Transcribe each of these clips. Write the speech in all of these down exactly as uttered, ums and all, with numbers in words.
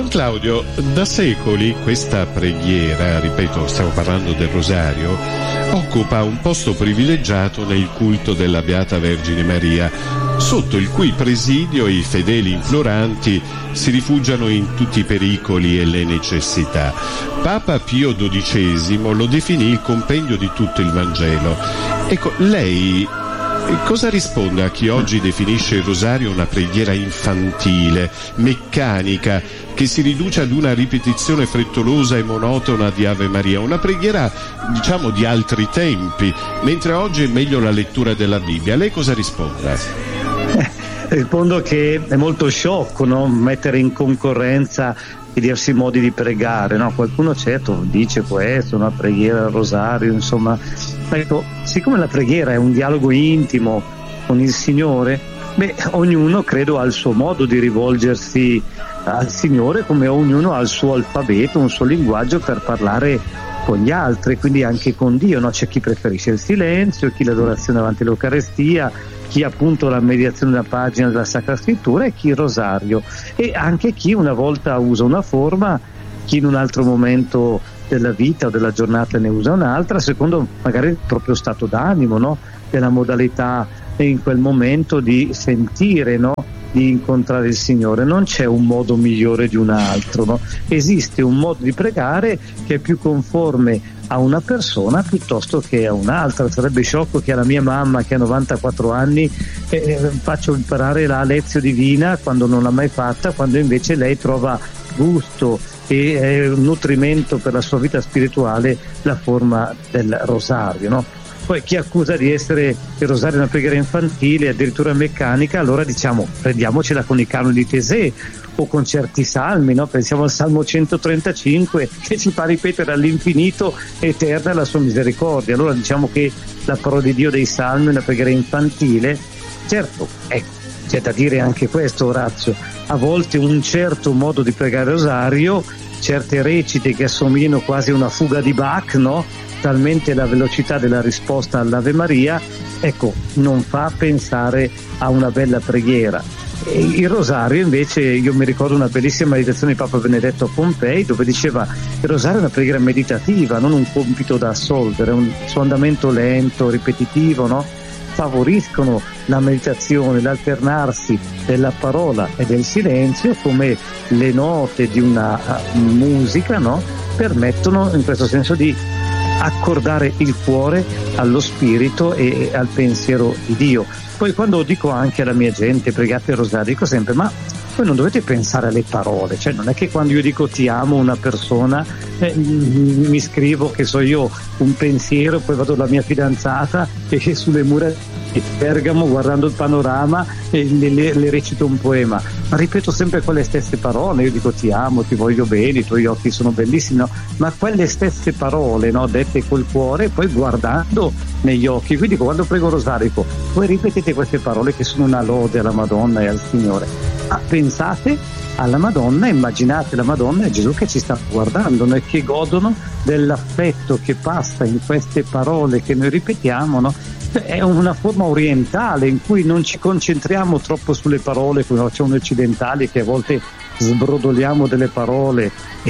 Don Claudio, da secoli questa preghiera, ripeto, stiamo parlando del rosario, occupa un posto privilegiato nel culto della Beata Vergine Maria, sotto il cui presidio i fedeli imploranti si rifugiano in tutti i pericoli e le necessità. Papa Pio dodicesimo lo definì il compendio di tutto il Vangelo. Ecco, lei cosa risponde a chi oggi definisce il rosario una preghiera infantile, meccanica, che si riduce ad una ripetizione frettolosa e monotona di Ave Maria, una preghiera, diciamo, di altri tempi, mentre oggi è meglio la lettura della Bibbia? Lei cosa risponde? Eh, rispondo che è molto sciocco, no? Mettere in concorrenza i diversi modi di pregare, no? Qualcuno certo dice questo, una preghiera al rosario, insomma. Ecco, siccome la preghiera è un dialogo intimo con il Signore, beh, ognuno credo ha il suo modo di rivolgersi al Signore, come ognuno ha il suo alfabeto, un suo linguaggio per parlare con gli altri, quindi anche con Dio, no? C'è chi preferisce il silenzio, chi l'adorazione davanti all'Eucarestia, chi appunto la mediazione della pagina della Sacra Scrittura e chi il rosario, e anche chi una volta usa una forma, chi in un altro momento della vita o della giornata ne usa un'altra, secondo magari il proprio stato d'animo, no? Della modalità in quel momento di sentire, no? Di incontrare il Signore. Non c'è un modo migliore di un altro, no? Esiste un modo di pregare che è più conforme a una persona piuttosto che a un'altra. Sarebbe sciocco che alla mia mamma, che ha novantaquattro anni, eh, faccio imparare la lezione divina quando non l'ha mai fatta, quando invece lei trova gusto e è un nutrimento per la sua vita spirituale la forma del rosario, no? Poi chi accusa di essere il rosario una preghiera infantile, addirittura meccanica, allora diciamo prendiamocela con i canoni di Tesè o con certi salmi, no? Pensiamo al Salmo centotrentacinque che ci fa ripetere all'infinito eterna la sua misericordia. Allora diciamo che la parola di Dio dei salmi è una preghiera infantile. Certo, ecco, c'è da dire anche questo, Orazio, a volte un certo modo di pregare il rosario, certe recite che assomigliano quasi a una fuga di Bach, no? Talmente la velocità della risposta all'Ave Maria, ecco, non fa pensare a una bella preghiera. E il rosario invece, io mi ricordo una bellissima meditazione di Papa Benedetto a Pompei, dove diceva il rosario è una preghiera meditativa, non un compito da assolvere, un suo andamento lento, ripetitivo, no? Favoriscono la meditazione, l'alternarsi della parola e del silenzio, come le note di una musica, no? Permettono in questo senso di accordare il cuore allo spirito e al pensiero di Dio. Poi quando dico anche alla mia gente pregate il rosario, dico sempre: ma voi non dovete pensare alle parole, cioè non è che quando io dico ti amo una persona eh, mi scrivo, che so io, un pensiero, poi vado alla mia fidanzata e sulle mura di Bergamo, guardando il panorama, e le, le, le recito un poema, ma ripeto sempre quelle stesse parole. Io dico ti amo, ti voglio bene, i tuoi occhi sono bellissimi, no? Ma quelle stesse parole, no? Dette col cuore e poi guardando negli occhi. Quindi quando prego il rosario dico: voi ripetete queste parole che sono una lode alla Madonna e al Signore. Ah, pensate alla Madonna, immaginate la Madonna e Gesù che ci sta guardando, no? E che godono dell'affetto che passa in queste parole che noi ripetiamo, no? È una forma orientale in cui non ci concentriamo troppo sulle parole come facciamo noi occidentali, che a volte sbrodoliamo delle parole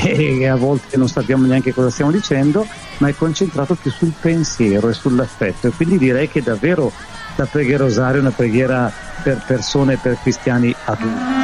e a volte non sappiamo neanche cosa stiamo dicendo, ma è concentrato più sul pensiero e sull'affetto. E quindi direi che davvero la preghiera rosario è una preghiera per persone, per cristiani adulti.